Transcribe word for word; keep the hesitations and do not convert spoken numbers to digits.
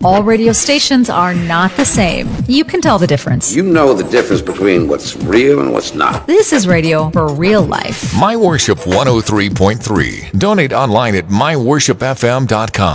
All radio stations are not the same. You can tell the difference. You know the difference between what's real and what's not. This is radio for real life. My Worship one oh three point three. Donate online at my worship f m dot com.